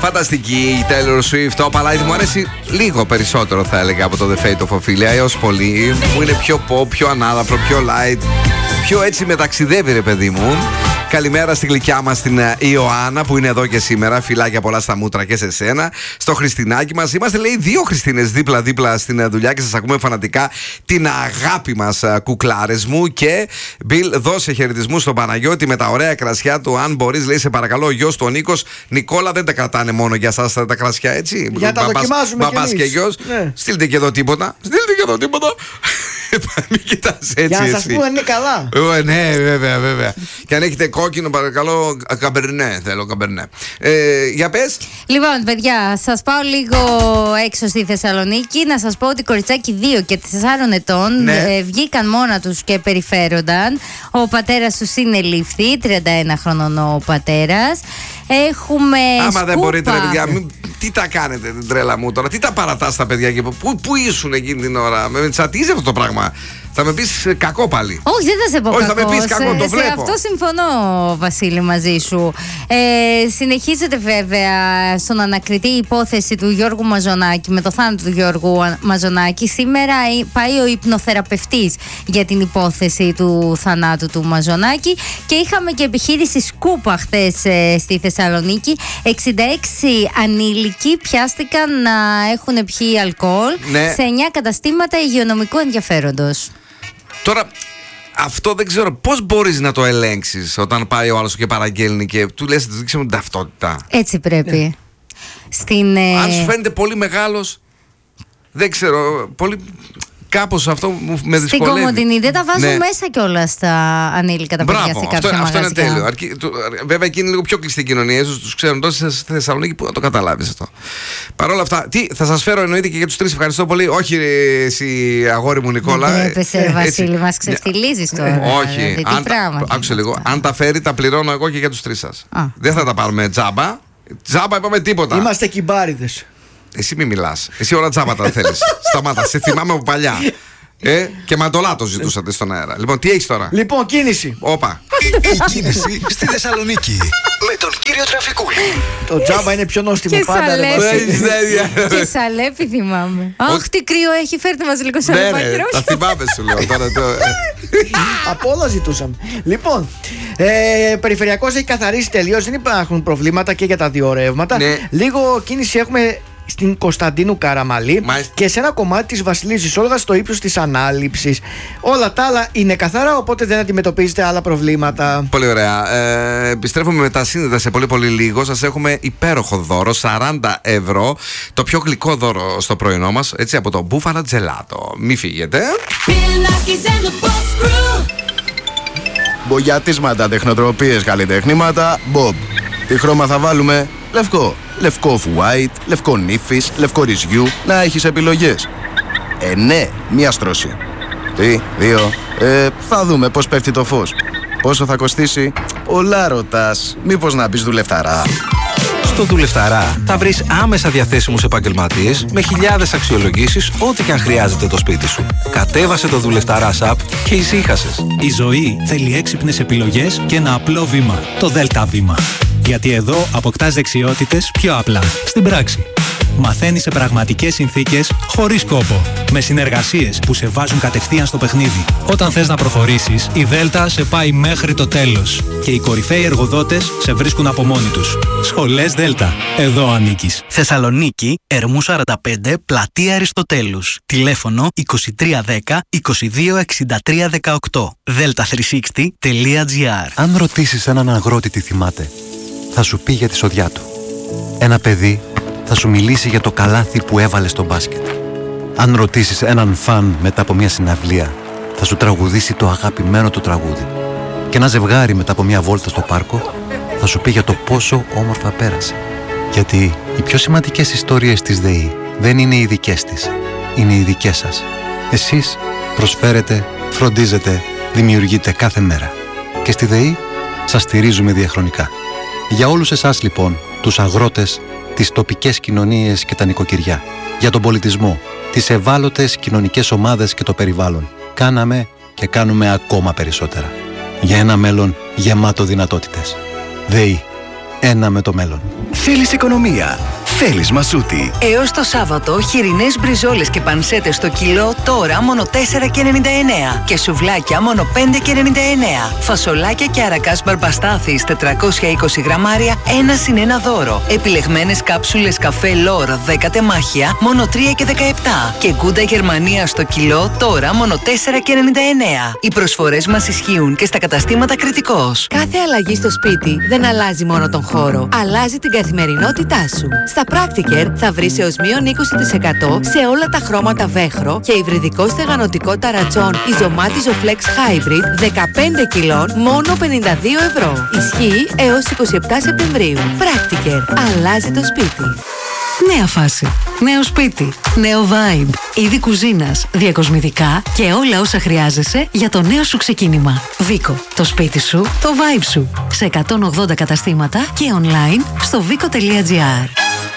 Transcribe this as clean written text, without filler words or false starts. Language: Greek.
Φανταστική η Taylor Swift. Ο Παλάιδη μου αρέσει λίγο περισσότερο, θα έλεγα, από το The Fate of Ophelia έως πολύ. Που είναι πιο pop, πιο ανάλαφρο, πιο light. Πιο έτσι μεταξιδεύει, ρε παιδί μου. Καλημέρα στη γλυκιά μας την Ιωάννα που είναι εδώ και σήμερα. Φιλάκια πολλά στα μούτρα και σε σένα. Στο Χριστινάκι μας. Είμαστε, λέει, 2 Χριστίνες δίπλα-δίπλα στην δουλειά και σας ακούμε φανατικά. Την αγάπη μας, κουκλάρες μου. Και Μπιλ, δώσε χαιρετισμούς στον Παναγιώτη με τα ωραία κρασιά του. Αν μπορείς, λέει, σε παρακαλώ, ο γιος του ο Νίκος. Νικόλα, δεν τα κρατάνε μόνο για σας τα κρασιά, έτσι. Για τα δοκιμάζουμε μπαμπάς και γιος. Ναι. Στείλτε και εδώ τίποτα. Μην κοιτάς έτσι. Για να σας πούμε, είναι καλά. Ναι, βέβαια. Και αν έχετε κόκκινο, παρακαλώ, καμπερνέ. Θέλω καμπερνέ. Για πες. Λοιπόν, παιδιά, σας πάω λίγο έξω στη Θεσσαλονίκη. Να σας πω ότι κοριτσάκι 2 και 4 ετών βγήκαν μόνα τους και περιφέρονταν. Ο πατέρας τους είναι λήφθη, 31 χρονών ο πατέρας. Έχουμε. Άμα δεν μπορείτε, ρε παιδιά, τι τα κάνετε την τρέλα μου τώρα, τι τα παρατάς τα παιδιά και πού ήσουν εκείνη την ώρα. Με τσατίζει αυτό το πράγμα. Θα με πεις κακό πάλι. Όχι, δεν θα σε πω κακό. Όχι, θα με πεις κακό, το βλέπω. Σε αυτό συμφωνώ, Βασίλη, μαζί σου. Συνεχίζεται βέβαια στον ανακριτή η υπόθεση του Γιώργου Μαζονάκη, με το θάνατο του Γιώργου Μαζονάκη. Σήμερα πάει ο υπνοθεραπευτής για την υπόθεση του θανάτου του Μαζονάκη. Και είχαμε και επιχείρηση σκούπα χθες στη Θεσσαλονίκη. 66 ανήλικοι πιάστηκαν να έχουν πιει αλκοόλ σε 9 καταστήματα υγειονομικού ενδιαφέροντος. Τώρα, αυτό δεν ξέρω πώς μπορείς να το ελέγξεις όταν πάει ο άλλος και παραγγέλνει και του λες, του δείξε μου την ταυτότητα. Έτσι πρέπει. Αν σου φαίνεται πολύ μεγάλος, δεν ξέρω, πολύ. Κάπως αυτό με δυσκολεύει. Στην Κομοτηνή δεν τα βάζουν μέσα κιόλας στα ανήλικα τα παιδιά σε κάποια μαγαζιά. Αυτό είναι τέλειο. Βέβαια εκεί είναι λίγο πιο κλειστή κοινωνία. Ίσως τους ξέρουν τόσο στη Θεσσαλονίκη που να το καταλάβεις αυτό. Παρ' όλα αυτά, θα σας φέρω εννοείται και για τους 3. Ευχαριστώ πολύ. Όχι εσύ, αγόρι μου Νικόλα. Δεν έπεσε, Βασίλη, μας ξεφτιλίζεις τώρα. Όχι. Άκουσε λίγο. Αν τα φέρει, τα πληρώνω εγώ και για τους 3 σας. Δεν θα τα πάρουμε τζάμπα. Τζάμπα είπαμε τίποτα. Είμαστε κυμπάριδες. Εσύ μη μιλάς. Εσύ όλα τζάμπα τα θέλεις. Σταμάτα. Σε θυμάμαι από παλιά. Και μαντολάτο ζητούσατε στον αέρα. Λοιπόν, τι έχεις τώρα? Λοιπόν, κίνηση. Όπα. Η κίνηση στη Θεσσαλονίκη. Με τον κύριο Τραφικούλη. Το τζάμπα είναι πιο νόστιμο πάντα. Και σαλέπι θυμάμαι. Αχ, τι κρύο έχει, φέρτε μας λίγο σαλέπι. Ναι, τα θυμάμαι σου λέω τώρα. Από όλα ζητούσαμε. Λοιπόν, περιφερειακός έχει καθαρίσει τελείως. Δεν υπάρχουν προβλήματα και για τα 2 ρεύματα. Λίγο κίνηση έχουμε στην Κωνσταντίνου Καραμαλή και σε ένα κομμάτι της Βασιλίσσης Όλγας στο ύψος της Ανάληψης. Όλα τα άλλα είναι καθαρά, οπότε δεν αντιμετωπίζετε άλλα προβλήματα. Πολύ ωραία. Επιστρέφουμε με τα σύνδετα σε πολύ λίγο. Σας έχουμε υπέροχο δώρο, 40 ευρώ. Το πιο γλυκό δώρο στο πρωινό μας, έτσι, από το Μπούφαλα Τζελάτο. Μη φύγετε. Μπογιατίσματα, τεχνοτροπίες, καλλιτεχνήματα, Bob. Τι χρώμα θα βάλουμε? Λευκό. Λευκό off-white, λευκό νύφης, λευκό ρυζιού. Να έχεις επιλογές. Ναι, μία στρώση. Τι, 2. Θα δούμε πώς πέφτει το φως. Πόσο θα κοστίσει? Πολλά ρωτάς. Μήπως να πεις Δουλευταρά? Στο Δουλευταρά θα βρεις άμεσα διαθέσιμους επαγγελματίες με χιλιάδες αξιολογήσεις, ό,τι και αν χρειάζεται το σπίτι σου. Κατέβασε το Δουλευταρά app και ησύχασες. Η ζωή θέλει έξυπνες επιλογές και ένα απλό βήμα. Το Δέλτα Βήμα. Γιατί εδώ αποκτάς δεξιότητες πιο απλά, στην πράξη. Μαθαίνεις σε πραγματικές συνθήκες, χωρίς κόπο. Με συνεργασίες που σε βάζουν κατευθείαν στο παιχνίδι. Όταν θες να προχωρήσεις, η Δέλτα σε πάει μέχρι το τέλος. Και οι κορυφαίοι εργοδότες σε βρίσκουν από μόνοι τους. Σχολές Δέλτα. Εδώ ανήκεις. Θεσσαλονίκη, Ερμού 45, Πλατεία Αριστοτέλους. Τηλέφωνο 2310 22 63 18. delta360.gr. Αν ρωτήσεις έναν αγρότη τι θυμάται, θα σου πει για τη σοδιά του. Ένα παιδί θα σου μιλήσει για το καλάθι που έβαλε στο μπάσκετ. Αν ρωτήσεις έναν φαν μετά από μια συναυλία, θα σου τραγουδήσει το αγαπημένο του τραγούδι. Και ένα ζευγάρι μετά από μια βόλτα στο πάρκο θα σου πει για το πόσο όμορφα πέρασε. Γιατί οι πιο σημαντικές ιστορίες της ΔΕΗ δεν είναι οι δικές της, είναι οι δικές σας. Εσείς προσφέρετε, φροντίζετε, δημιουργείτε κάθε μέρα. Και στη ΔΕΗ σας στηρίζουμε διαχρονικά. Για όλους εσάς λοιπόν, τους αγρότες, τις τοπικές κοινωνίες και τα νοικοκυριά, για τον πολιτισμό, τις ευάλωτες κοινωνικές ομάδες και το περιβάλλον, κάναμε και κάνουμε ακόμα περισσότερα. Για ένα μέλλον γεμάτο δυνατότητες. ΔΕΗ. Ένα με το μέλλον. Θέλεις οικονομία. Θέλεις Μασούτη. Έως το Σάββατο, χοιρινές μπριζόλες και πανσέτες στο κιλό τώρα μόνο 4,99 και σουβλάκια μόνο 5,99. Φασολάκια και αρακάς μπαρμπαστάθης 420 γραμμάρια 1+1 δώρο. Επιλεγμένες κάψουλες καφέ Λόρ 10 τεμάχια μόνο 3,17 και γκούντα Γερμανία στο κιλό τώρα μόνο 4,99. Οι προσφορές μας ισχύουν και στα καταστήματα Κρητικός. Κάθε αλλαγή στο σπίτι δεν αλλάζει μόνο τον χώρο, αλλάζει την καθημερινότητά σου. Στα Practiker θα βρεις έως μείον 20% σε όλα τα χρώματα βέχρο και υβριδικό στεγανοτικό ταρατσόν Ιζωμάτιζο Flex Hybrid 15 κιλών μόνο 52 ευρώ. Ισχύει έως 27 Σεπτεμβρίου. Practiker. Αλλάζει το σπίτι. Νέα φάση. Νέο σπίτι. Νέο vibe. Είδη κουζίνας, διακοσμητικά και όλα όσα χρειάζεσαι για το νέο σου ξεκίνημα. Βίκο. Το σπίτι σου, το vibe σου. Σε 180 καταστήματα και online στο vico.gr.